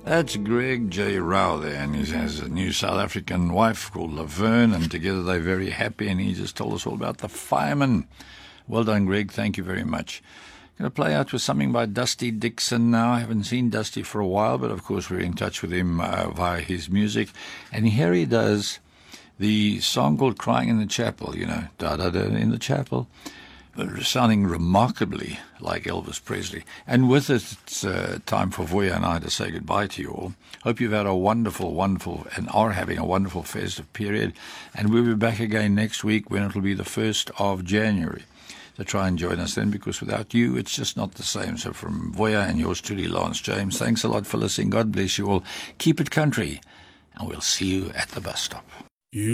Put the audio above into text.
That's Greg J. Rao there, and he has a new South African wife called Laverne, and together they're very happy, and he just told us all about the firemen. Well done, Greg. Thank you very much. Going to play out with something by Dusty Dixon now. I haven't seen Dusty for a while, but of course we're in touch with him via his music. And here he does the song called Crying in the Chapel, da-da-da in the chapel, sounding remarkably like Elvis Presley. And with it, it's time for Voya and I to say goodbye to you all. Hope you've had a wonderful, and are having a wonderful festive period. And we'll be back again next week when it'll be the 1st of January. So try and join us then, because without you, it's just not the same. So from Voya and yours truly, Lance James, thanks a lot for listening. God bless you all. Keep it country, and we'll see you at the bus stop.